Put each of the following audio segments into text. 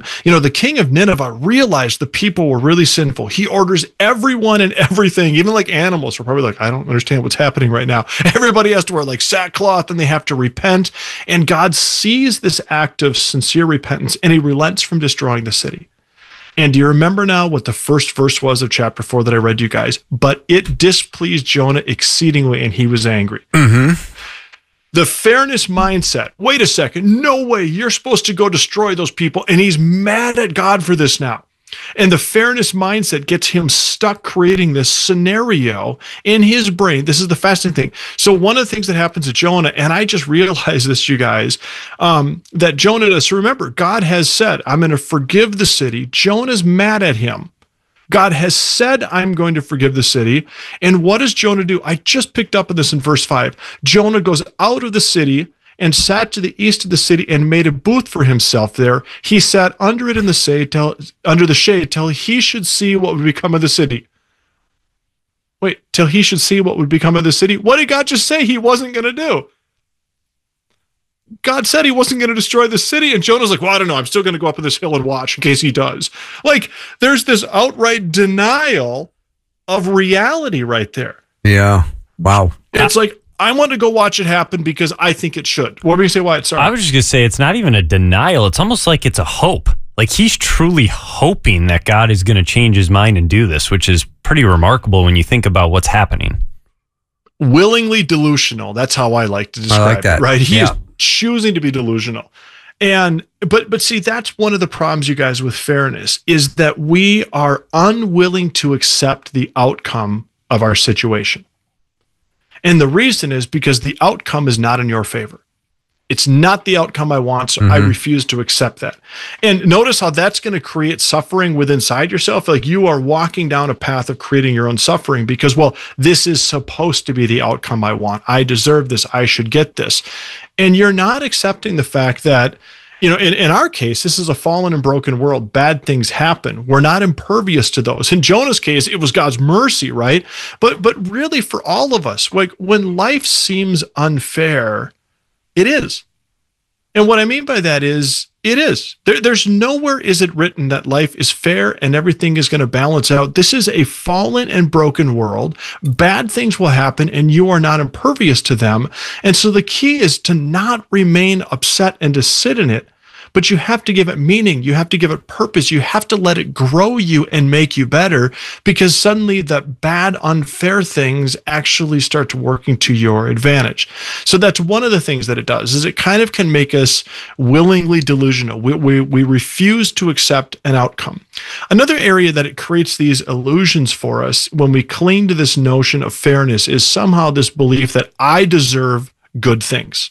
The king of Nineveh realized the people were really sinful. He orders everyone and everything, even like animals, were probably like, I don't understand what's happening right now. Everybody has to wear like sackcloth and they have to repent. And God sees this act of sincere repentance and he relents from destroying the city. And do you remember now what the first verse was of chapter 4 that I read you guys? But it displeased Jonah exceedingly, and he was angry. Mm-hmm. The fairness mindset. Wait a second. No way. You're supposed to go destroy those people. And he's mad at God for this now. And the fairness mindset gets him stuck creating this scenario in his brain. This is the fascinating thing. So one of the things that happens to Jonah, and I just realized this, you guys, that Jonah does. So remember, God has said, I'm going to forgive the city. Jonah's mad at him. God has said, I'm going to forgive the city. And what does Jonah do? I just picked up on this in verse 5. Jonah goes out of the city and sat to the east of the city and made a booth for himself there. He sat under it in the shade till he should see what would become of the city. Wait, till he should see what would become of the city? What did God just say he wasn't going to do? God said he wasn't going to destroy the city, and Jonah's like, well, I don't know. I'm still going to go up on this hill and watch in case he does. Like, there's this outright denial of reality right there. Yeah. Wow. It's like, I want to go watch it happen because I think it should. What were you say, Wyatt? Sorry. I was just going to say, it's not even a denial. It's almost like it's a hope. Like he's truly hoping that God is going to change his mind and do this, which is pretty remarkable when you think about what's happening. Willingly delusional. That's how I like to describe it, right? He is choosing to be delusional. But see, that's one of the problems, you guys, with fairness, is that we are unwilling to accept the outcome of our situation. And the reason is because the outcome is not in your favor. It's not the outcome I want, so I refuse to accept that. And notice how that's going to create suffering within inside yourself. Like you are walking down a path of creating your own suffering because, well, this is supposed to be the outcome I want. I deserve this. I should get this. And you're not accepting the fact that, in our case, this is a fallen and broken world. Bad things happen. We're not impervious to those. In Jonah's case, it was God's mercy, right? But really for all of us, like when life seems unfair, it is. And what I mean by that is, it is. There's nowhere is it written that life is fair and everything is going to balance out. This is a fallen and broken world. Bad things will happen and you are not impervious to them. And so the key is to not remain upset and to sit in it, but you have to give it meaning. You have to give it purpose. You have to let it grow you and make you better, because suddenly the bad, unfair things actually start to working to your advantage. So that's one of the things that it does, is it kind of can make us willingly delusional. We refuse to accept an outcome. Another area that it creates these illusions for us when we cling to this notion of fairness is somehow this belief that I deserve good things.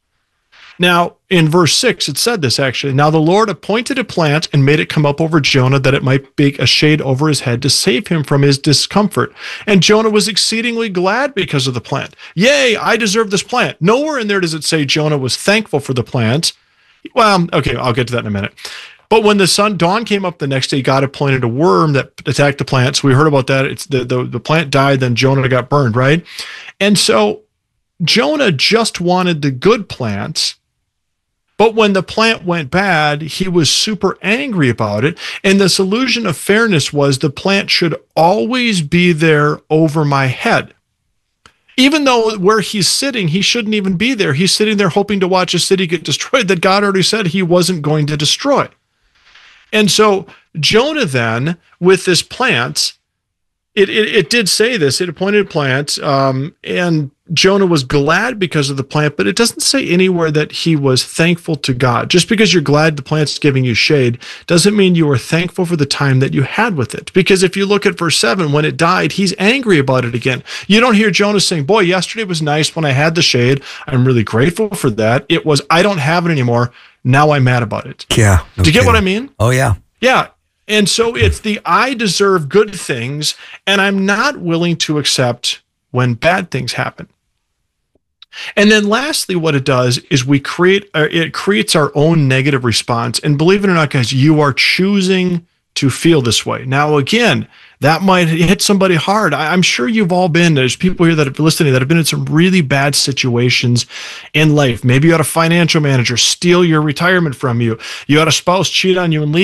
Now, in verse 6, it said this actually. Now the Lord appointed a plant and made it come up over Jonah, that it might make a shade over his head to save him from his discomfort. And Jonah was exceedingly glad because of the plant. Yay, I deserve this plant. Nowhere in there does it say Jonah was thankful for the plant. Well, okay, I'll get to that in a minute. But when the dawn came up the next day, God appointed a worm that attacked the plant. So we heard about that. It's the plant died, then Jonah got burned, right? And so Jonah just wanted the good plants. But when the plant went bad, he was super angry about it. And this illusion of fairness was the plant should always be there over my head. Even though where he's sitting, he shouldn't even be there. He's sitting there hoping to watch a city get destroyed that God already said he wasn't going to destroy. And so Jonah then, with this plant, it did say this, it appointed a plant, and Jonah was glad because of the plant, but it doesn't say anywhere that he was thankful to God. Just because you're glad the plant's giving you shade doesn't mean you were thankful for the time that you had with it. Because if you look at verse 7, when it died, he's angry about it again. You don't hear Jonah saying, boy, yesterday was nice when I had the shade. I'm really grateful for that. It was, I don't have it anymore. Now I'm mad about it. Yeah. Do you get what I mean? Oh, yeah. Yeah. And so it's the I deserve good things, and I'm not willing to accept when bad things happen. And then lastly, what it does is it creates our own negative response. And believe it or not, guys, you are choosing to feel this way. Now, again, that might hit somebody hard. I'm sure you've all there's people here that are listening that have been in some really bad situations in life. Maybe you had a financial manager steal your retirement from you. You had a spouse cheat on you and leave.